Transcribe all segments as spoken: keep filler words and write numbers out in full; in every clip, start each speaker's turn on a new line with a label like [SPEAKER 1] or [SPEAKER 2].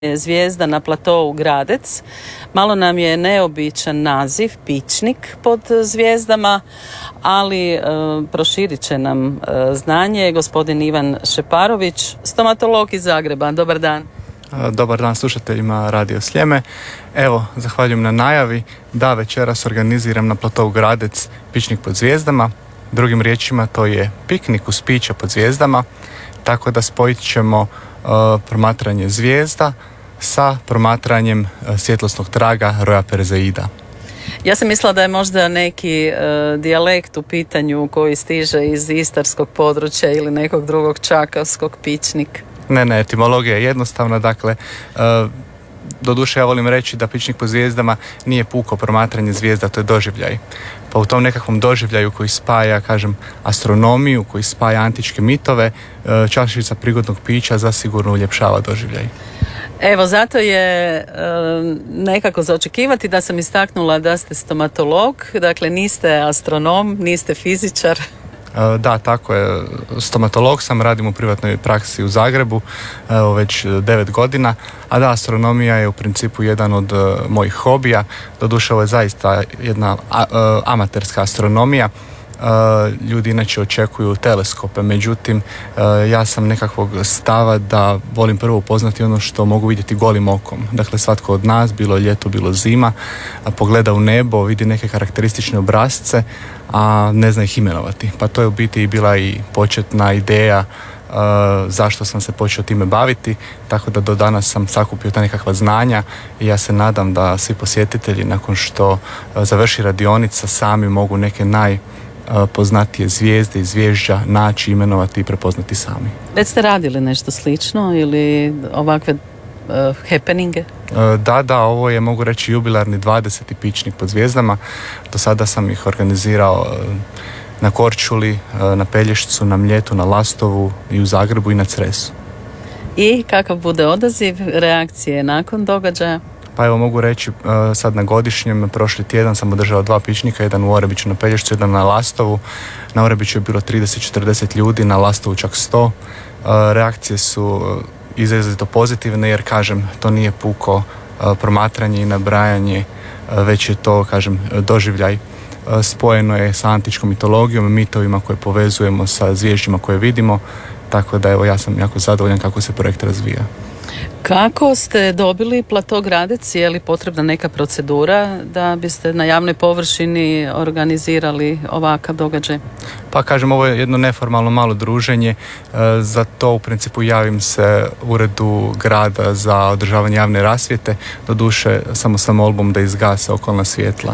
[SPEAKER 1] Zvijezda na platou Gradec. Malo nam je neobičan naziv, Pičnik pod zvijezdama, ali e, proširit će nam e, znanje gospodin Ivan Šeparović, stomatolog iz Zagreba. Dobar dan.
[SPEAKER 2] Dobar dan slušateljima Radio Sljeme. Evo, zahvaljujem na najavi da večeras organiziram na platou Gradec Pičnik pod zvijezdama. Drugim riječima to je piknik uz pića pod zvijezdama, tako da spojit ćemo uh, promatranje zvijezda sa promatranjem uh, svjetlosnog traga Roja Perzeida.
[SPEAKER 1] Ja sam mislila da je možda neki uh, dijalekt u pitanju koji stiže iz istarskog područja ili nekog drugog čakavskog, pičnik.
[SPEAKER 2] Ne, ne, etimologija je jednostavna, dakle, uh, doduše ja volim reći da Pičnik po zvijezdama nije puko promatranje zvijezda, to je doživljaj. Pa u tom nekakvom doživljaju koji spaja, kažem, astronomiju, koji spaja antičke mitove, čašica prigodnog pića zasigurno uljepšava doživljaj.
[SPEAKER 1] Evo, zato je e, nekako za očekivati da sam istaknula da ste stomatolog, dakle niste astronom, niste fizičar.
[SPEAKER 2] Da, tako je. Stomatolog sam, radim u privatnoj praksi u Zagrebu, evo već devet godina, a da, astronomija je u principu jedan od uh, mojih hobija. Doduše, ovo je zaista jedna a, a, amaterska astronomija. Uh, ljudi inače očekuju teleskope, međutim uh, ja sam nekakvog stava da volim prvo upoznati ono što mogu vidjeti golim okom. Dakle, svatko od nas, bilo ljeto, bilo zima, pogleda u nebo, vidi neke karakteristične obrazce, a ne zna ih imenovati. Pa to je u biti bila i početna ideja Uh, zašto sam se počeo time baviti, tako da do danas sam sakupio ta nekakva znanja i ja se nadam da svi posjetitelji nakon što uh, završi radionica sami mogu neke najpoznatije zvijezde i zvježđa naći, imenovati i prepoznati sami. Već
[SPEAKER 1] ste radili nešto slično ili ovakve uh, happeninge?
[SPEAKER 2] Uh, da, da, ovo je, mogu reći, jubilarni dvadeseti Pičnik pod zvijezdama. Do sada sam ih organizirao uh, na Korčuli, na Pelješcu, na Mljetu, na Lastovu i u Zagrebu i na Cresu.
[SPEAKER 1] I kakav bude odaziv, reakcije nakon događaja?
[SPEAKER 2] Pa evo, mogu reći, sad na godišnjem, prošli tjedan sam održao dva pičnika, jedan u Orebiću na Pelješcu, jedan na Lastovu. Na Orebiću je bilo trideset do četrdeset ljudi, na Lastovu čak sto. Reakcije su izrazito pozitivne jer, kažem, to nije puko promatranje i nabrajanje, već je to, kažem, doživljaj. Spojeno je sa antičkom mitologijom, mitovima koje povezujemo sa zvježđima koje vidimo, tako da evo, ja sam jako zadovoljan kako se projekt razvija.
[SPEAKER 1] Kako ste dobili plato Gradec? Je li potrebna neka procedura da biste na javnoj površini organizirali ovakav događaj?
[SPEAKER 2] Pa kažem, ovo je jedno neformalno malo druženje, za to u principu javim se uredu grada za održavanje javne rasvjete, doduše samo sa molbom da izgase okolna svjetla.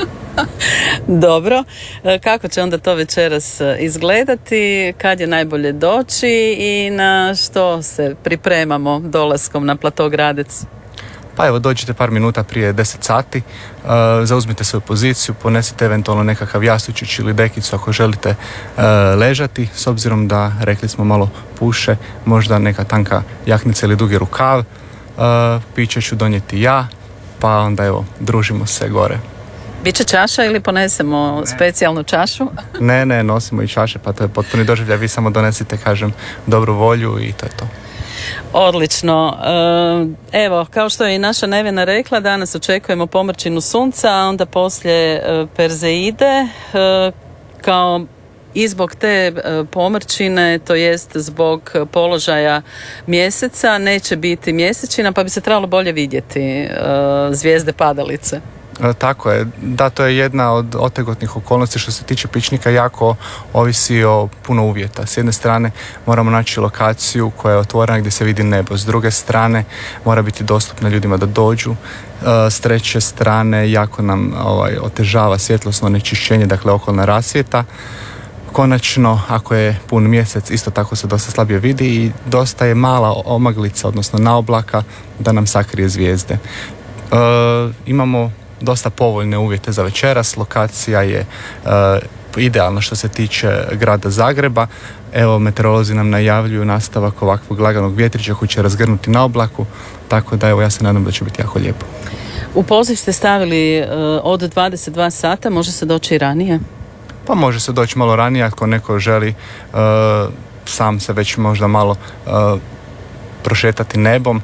[SPEAKER 1] Dobro, kako će onda to večeras izgledati, kad je najbolje doći i na što se pripremamo dolaskom na plato Gradec?
[SPEAKER 2] Pa evo, dođite par minuta prije deset sati, uh, zauzmite svoju poziciju, ponesite eventualno nekakav jastučić ili dekicu ako želite uh, ležati, s obzirom da, rekli smo, malo puše, možda neka tanka jaknica ili dugi rukav, uh, piće ću donijeti ja, pa onda evo, družimo se gore.
[SPEAKER 1] Biće čaša ili ponesemo ne. specijalnu čašu?
[SPEAKER 2] Ne, ne, nosimo i čaše, pa to je potpuni doživljaj. Vi samo donesite, kažem, dobru volju i to je to.
[SPEAKER 1] Odlično. Evo, kao što je i naša Nevena rekla, danas očekujemo pomrčinu sunca, a onda poslije Perzeide, kao i zbog te pomrčine, to jest zbog položaja mjeseca, neće biti mjesečina, pa bi se trebalo bolje vidjeti zvijezde padalice.
[SPEAKER 2] Tako je, da, to je jedna od otegotnih okolnosti. Što se tiče pičnika, jako ovisi o puno uvjeta. S jedne strane moramo naći lokaciju koja je otvorena gdje se vidi nebo, s druge strane mora biti dostupna ljudima da dođu, s treće strane jako nam ovaj, otežava svjetlosno onečišćenje, dakle okolna rasvjeta. Konačno, ako je pun mjesec, isto tako se dosta slabije vidi i dosta je mala omaglica, odnosno naoblaka, da nam sakrije zvijezde. E, imamo dosta povoljne uvjete za večeras, lokacija je uh, idealna što se tiče grada Zagreba. Evo, meteorolozi nam najavljuju nastavak ovakvog laganog vjetrića koji će razgrnuti na oblaku, tako da evo, ja se nadam da će biti jako lijepo.
[SPEAKER 1] U poziv ste stavili uh, od dvadeset dva sata, može se doći i ranije?
[SPEAKER 2] Pa može se doći malo ranije ako neko želi uh, sam se već možda malo uh, prošetati nebom,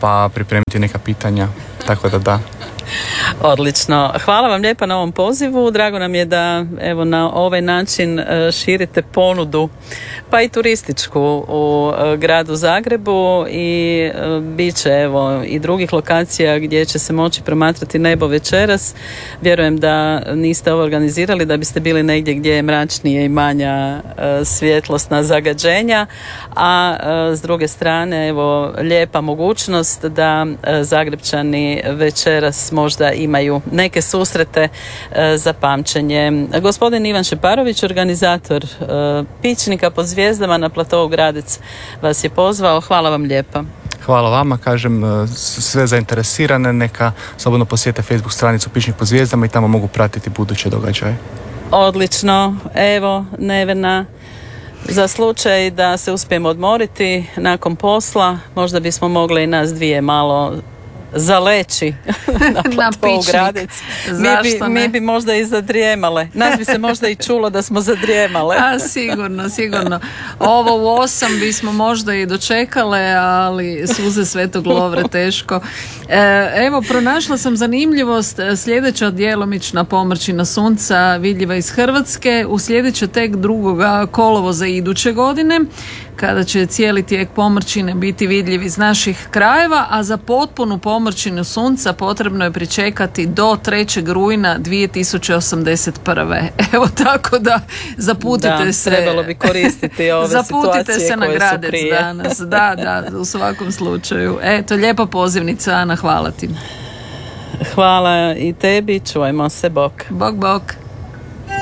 [SPEAKER 2] pa pripremiti neka pitanja, tako da da.
[SPEAKER 1] Odlično. Hvala vam lijepa na ovom pozivu. Drago nam je da evo na ovaj način širite ponudu, pa i turističku u gradu Zagrebu i bit će evo i drugih lokacija gdje će se moći promatrati nebo večeras. Vjerujem da niste ovo organizirali da biste bili negdje gdje je mračnije i manja svjetlosna zagađenja, a s druge strane evo lijepa mogućnost da Zagrepčani večeras možda imaju neke susrete e, za pamćenje. Gospodin Ivan Šeparović, organizator e, pičnika pod zvijezdama na platovu Gradec, vas je pozvao. Hvala vam lijepa.
[SPEAKER 2] Hvala vama, kažem, sve zainteresirane neka slobodno posjete Facebook stranicu Pičnik pod zvijezdama i tamo mogu pratiti buduće događaje.
[SPEAKER 1] Odlično. Evo, Nevena, za slučaj da se uspijemo odmoriti nakon posla, možda bismo mogli i nas dvije malo zaleći na platovu Gradec. Mi bi, mi bi možda i zadrijemale. Nas bi se možda i čulo da smo zadrijemale.
[SPEAKER 3] A, sigurno, sigurno. Ovo u osam bismo možda i dočekale, ali suze Svetog Lovre teško. E, evo, pronašla sam zanimljivost. Sljedeća djelomična pomrčina sunca vidljiva iz Hrvatske uslijedit tek drugoga kolovoza iduće godine, kada će cijeli tijek pomrčine biti vidljiv iz naših krajeva, a za potpunu pomrčinu sunca potrebno je pričekati do trećeg rujna dvije tisuće osamdeset prve. Evo, tako da zaputite
[SPEAKER 1] da,
[SPEAKER 3] se.
[SPEAKER 1] Trebalo bi koristiti ove
[SPEAKER 3] zaputite
[SPEAKER 1] situacije
[SPEAKER 3] se na
[SPEAKER 1] koje
[SPEAKER 3] Gradec
[SPEAKER 1] su prije.
[SPEAKER 3] danas. Da, da, u svakom slučaju. Eto, lijepa pozivnica, Ana, hvala ti.
[SPEAKER 1] Hvala i tebi, čujemo se, bok.
[SPEAKER 3] Bok, bok.